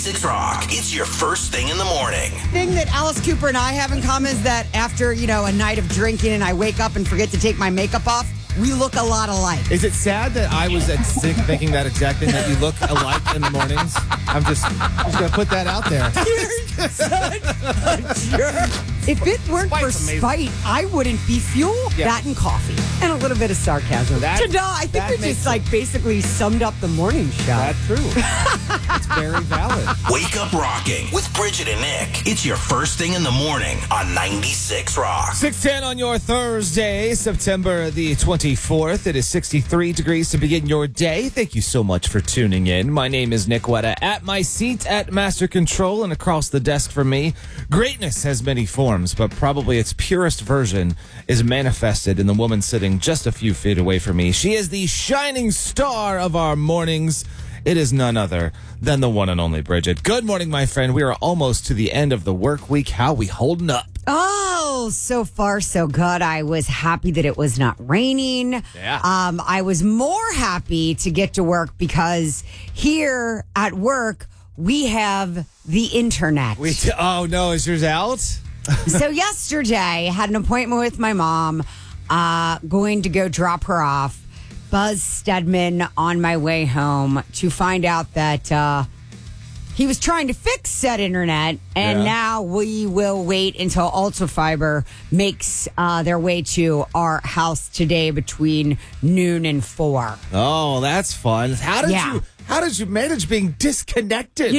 96 Rock. It's your first thing in the morning. Thing that Alice Cooper and I have in common is that after, a night of drinking and I wake up and forget to take my makeup off, we look a lot alike. Is it sad that I was at sick thinking that exact thing, that you look alike in the mornings? I'm just going to put that out there. You're such a jerk. If it weren't for spite, I wouldn't be fuel. Yeah. That and coffee. And a little bit of sarcasm. Ta-da! I think we just basically summed up the morning show. That's true. It's very valid. Wake up rocking with Bridget and Nick. It's your first thing in the morning on 96 Rock. 6:10 on your Thursday, September the 24th. It is 63 degrees to begin your day. Thank you so much for tuning in. My name is Nick Wetta. At my seat at Master Control and across the desk from me, greatness has many forms, but probably its purest version is manifested in the woman sitting just a few feet away from me. She is the shining star of our mornings. It is none other than the one and only Bridget. Good morning, my friend. We are almost to the end of the work week. How we holding up? Oh, so far so good. I was happy that it was not raining. Yeah. I was more happy to get to work because here at work we have the internet. Oh no, is yours out? So yesterday, had an appointment with my mom, going to go drop her off. Buzz Stedman on my way home to find out that he was trying to fix said internet, and now we will wait until Ultra Fiber makes their way to our house today between noon and 4. Oh, that's fun. How did you manage being disconnected?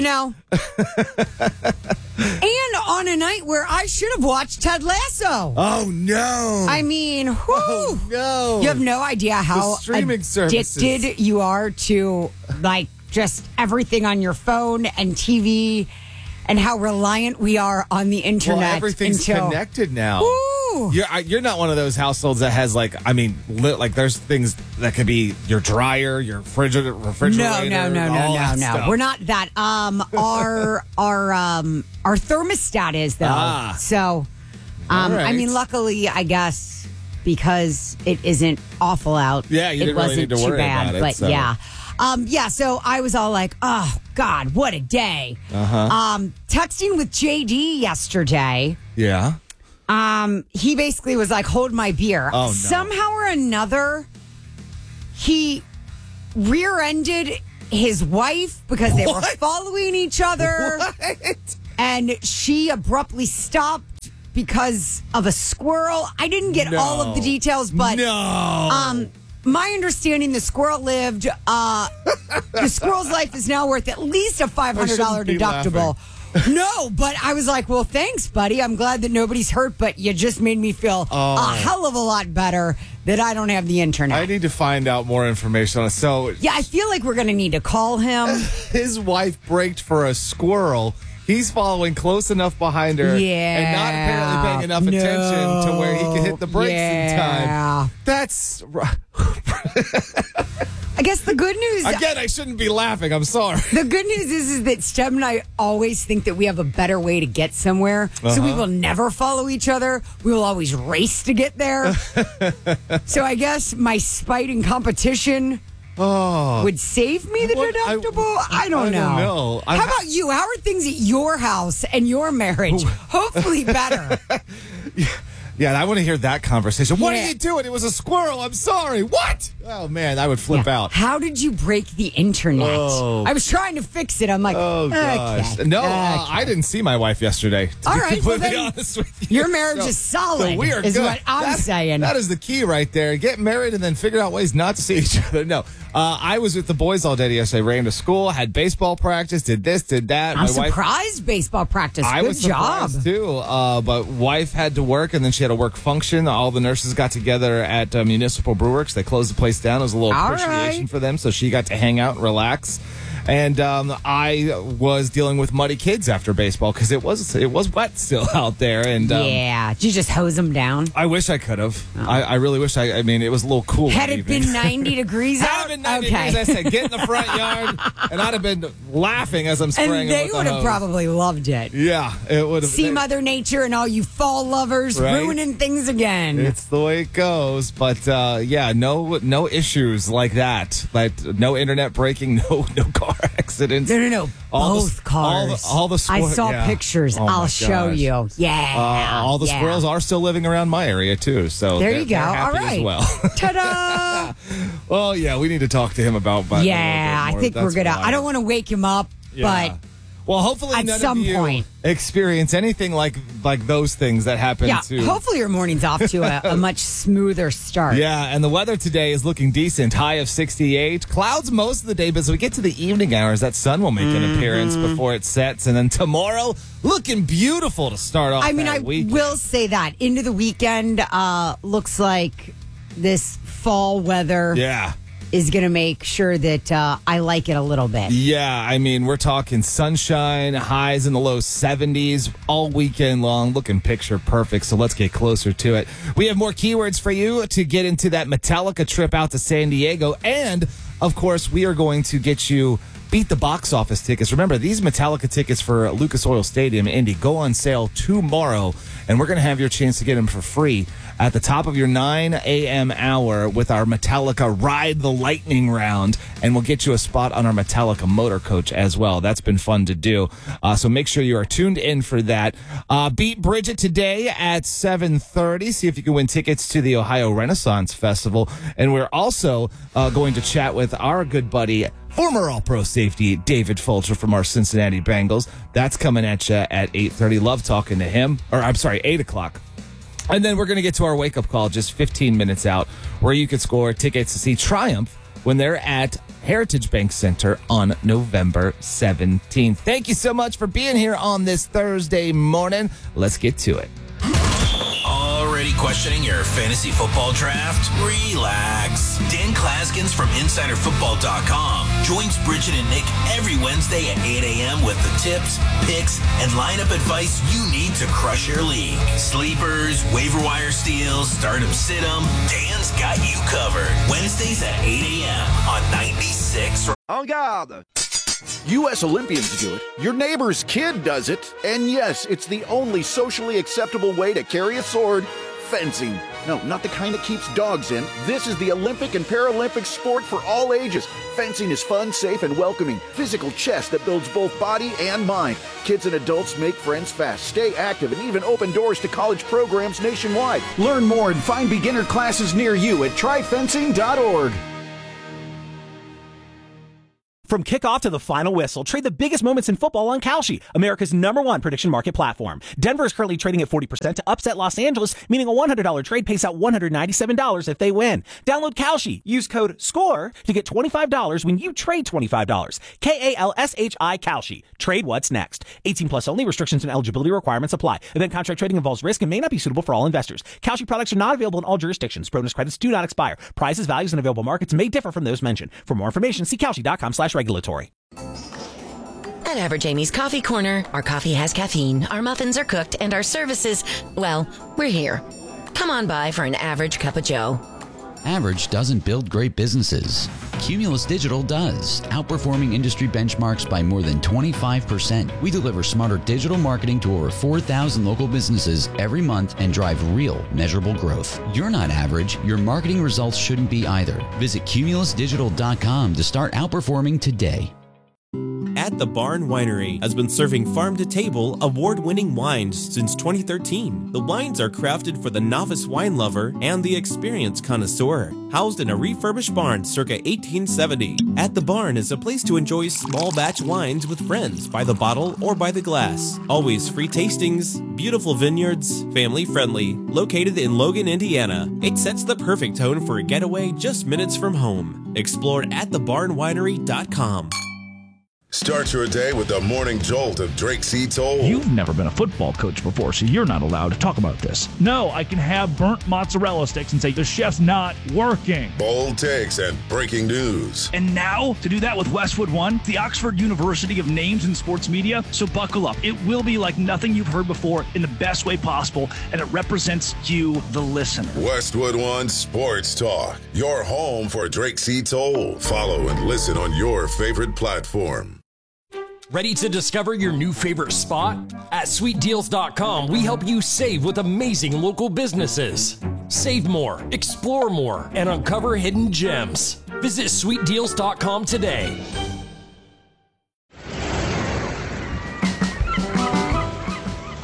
And on a night where I should have watched Ted Lasso. Oh, no. I mean, whew, Oh, no. you have no idea how streaming services. addicted you are to, just everything on your phone and TV, and how reliant we are on the internet. Well, everything's connected now. Ooh. You're not one of those households that has there's things that could be your dryer, your refrigerator. No. We're not that. Our thermostat is though. So, right. I mean, luckily, I guess because it isn't awful out. Yeah, you it didn't really wasn't need to too worry bad, about it. but So. yeah. So I was all like, oh, God, what a day. Texting with JD yesterday. Yeah. He basically was like, hold my beer. Oh, no. Somehow or another, he rear-ended his wife because they were following each other. What? And she abruptly stopped because of a squirrel. I didn't get all of the details, but my understanding, the squirrel lived. The squirrel's life is now worth at least a $500 deductible. No, but I was like, well, thanks, buddy. I'm glad that nobody's hurt, but you just made me feel a hell of a lot better that I don't have the internet. I need to find out more information on it. So, yeah, I feel like we're going to need to call him. His wife braked for a squirrel. He's following close enough behind her and not apparently paying enough attention to where he can hit the brakes in time. That's... I guess the good news... Again, I shouldn't be laughing. I'm sorry. The good news is that Steb and I always think that we have a better way to get somewhere. So we will never follow each other. We will always race to get there. So I guess my spite and competition... would save me the deductible? I don't know. How about you? How are things at your house and your marriage? Hopefully better. Yeah, I want to hear that conversation. What are you doing? It was a squirrel. I'm sorry. What? Oh, man, I would flip out. How did you break the internet? I was trying to fix it. I'm like, gosh. Okay, No, I didn't see my wife yesterday. All right, well, completely then honest with you. Your marriage is solid, So we are is good. what I'm saying. That is the key right there. Get married and then figure out ways not to see each other. No. I was with the boys all day yesterday. Ran to school, had baseball practice, did this, did that. I'm surprised baseball practice. I was job. surprised too. But wife had to work, and then she had a work function. All the nurses got together at Municipal Brewerks. They closed the place down. It was a little appreciation for them, so she got to hang out and relax. And I was dealing with muddy kids after baseball because it was wet still out there. And yeah, did you just hose them down? I wish I could have. I really wish I mean, it was a little cool. Had it been 90 degrees out? Had it been 90 degrees, I said, get in the front yard. And I'd have been laughing as I'm spraying and they would have probably loved it. Yeah, it would have. See Mother Nature and all you fall lovers ruining things again. It's the way it goes. But yeah, no issues like that. Like no internet breaking, no car accidents. No. Both cars. All the squirrels. I saw pictures. Oh, my I'll show gosh. you. Yeah. All the yeah. squirrels are still living around my area, too. So there you go. they're All happy right. as well. Ta-da! Well, yeah, we need to talk to him about that. Yeah, I think we're going to. I don't want to wake him up, but... Well, hopefully at none some of you point experience anything like those things that happen to... hopefully your morning's off to a much smoother start. Yeah, and the weather today is looking decent. High of 68. Clouds most of the day, but as we get to the evening hours, that sun will make an appearance before it sets. And then tomorrow, looking beautiful to start off that weekend. Will say that. Into the weekend, looks like this fall weather is going to make sure that I like it a little bit. Yeah, I mean, we're talking sunshine, highs in the low 70s all weekend long, looking picture perfect. So let's get closer to it. We have more keywords for you to get into that Metallica trip out to San Diego. And, of course, we are going to get you beat the box office tickets. Remember, these Metallica tickets for Lucas Oil Stadium, Indy, go on sale tomorrow. And we're going to have your chance to get them for free at the top of your 9 a.m. hour with our Metallica Ride the Lightning round. And we'll get you a spot on our Metallica motor coach as well. That's been fun to do. So make sure you are tuned in for that. Beat Bridget today at 7:30. See if you can win tickets to the Ohio Renaissance Festival. And we're also going to chat with our good buddy, former All-Pro safety David Fulcher from our Cincinnati Bengals. That's coming at you at 8:30. Love talking to him. Or, I'm sorry, 8 o'clock. And then we're going to get to our wake-up call just 15 minutes out, where you could score tickets to see Triumph when they're at Heritage Bank Center on November 17th. Thank you so much for being here on this Thursday morning. Let's get to it. Already questioning your fantasy football draft? Relax. Dan Klaskins from InsiderFootball.com joins Bridget and Nick every Wednesday at 8 a.m. with the tips, picks, and lineup advice you need to crush your league. Sleepers, waiver wire steals, stardom sit-em, Dan's got you covered. Wednesdays at 8 a.m. on 96. En garde! U.S. Olympians do it. Your neighbor's kid does it. And yes, it's the only socially acceptable way to carry a sword. Fencing. No, not the kind that keeps dogs in. This is the Olympic and Paralympic sport for all ages. Fencing is fun, safe, and welcoming. Physical chess that builds both body and mind. Kids and adults make friends fast, stay active, and even open doors to college programs nationwide. Learn more and find beginner classes near you at tryfencing.org. From kickoff to the final whistle, trade the biggest moments in football on Kalshi, America's #1 prediction market platform. Denver is currently trading at 40% to upset Los Angeles, meaning a $100 trade pays out $197 if they win. Download Kalshi. Use code SCORE to get $25 when you trade $25. KALSHI Kalshi. Trade what's next. 18 plus only. Restrictions and eligibility requirements apply. Event contract trading involves risk and may not be suitable for all investors. Kalshi products are not available in all jurisdictions. Bonus credits do not expire. Prices, values, and available markets may differ from those mentioned. For more information, see Kalshi.com/regulatory. At Average Amy's Coffee Corner, our coffee has caffeine, our muffins are cooked, and our services, well, we're here. Come on by for an average cup of joe. Average doesn't build great businesses. Cumulus Digital does, outperforming industry benchmarks by more than 25%. We deliver smarter digital marketing to over 4,000 local businesses every month and drive real, measurable growth. You're not average. Your marketing results shouldn't be either. Visit cumulusdigital.com to start outperforming today. At the Barn Winery has been serving farm-to-table, award-winning wines since 2013. The wines are crafted for the novice wine lover and the experienced connoisseur. Housed in a refurbished barn circa 1870, At the Barn is a place to enjoy small batch wines with friends by the bottle or by the glass. Always free tastings, beautiful vineyards, family-friendly, located in Logan, Indiana. It sets the perfect tone for a getaway just minutes from home. Explore atthebarnwinery.com. Start your day with the morning jolt of Drake C. Toll. You've never been a football coach before, so you're not allowed to talk about this. No, I can have burnt mozzarella sticks and say the chef's not working. Bold takes and breaking news. And now, to do that with Westwood One, the Oxford University of Names in Sports Media. So buckle up. It will be like nothing you've heard before in the best way possible, and it represents you, the listener. Westwood One Sports Talk, your home for Drake C. Toll. Follow and listen on your favorite platform. Ready to discover your new favorite spot? At SweetDeals.com, we help you save with amazing local businesses. Save more, explore more, and uncover hidden gems. Visit SweetDeals.com today.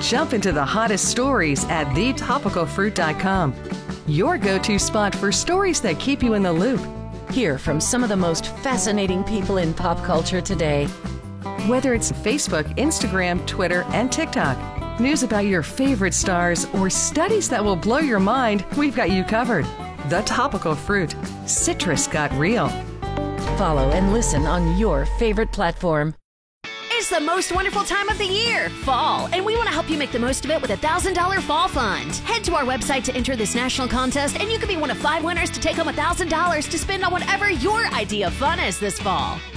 Jump into the hottest stories at thetopicalfruit.com. Your go-to spot for stories that keep you in the loop. Hear from some of the most fascinating people in pop culture today. Whether it's Facebook, Instagram, Twitter, and TikTok, news about your favorite stars, or studies that will blow your mind, we've got you covered. The Topical Fruit. Citrus got real. Follow and listen on your favorite platform. It's the most wonderful time of the year, fall, and we want to help you make the most of it with a $1,000 fall fund. Head to our website to enter this national contest, and you could be one of 5 winners to take home $1,000 to spend on whatever your idea of fun is this fall.